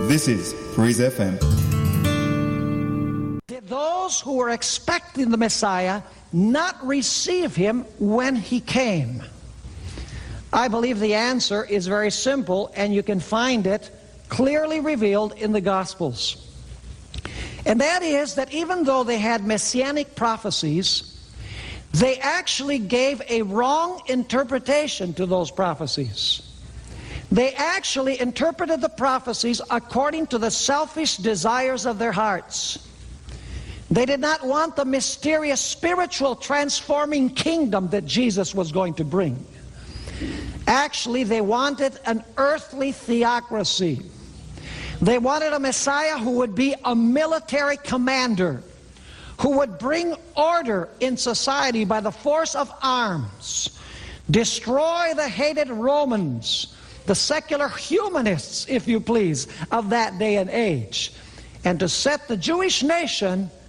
This is Praise FM. Did those who were expecting the Messiah not receive him when he came? I believe the answer is very simple, and you can find it clearly revealed in the Gospels. And that is that even though they had messianic prophecies, they actually gave a wrong interpretation to those prophecies. They actually interpreted the prophecies according to the selfish desires of their hearts. They did not want the mysterious spiritual transforming kingdom that Jesus was going to bring. Actually, they wanted an earthly theocracy. They wanted a Messiah who would be a military commander, who would bring order in society by the force of arms, destroy the hated Romans, the secular humanists, if you please, of that day and age, and to set the Jewish nation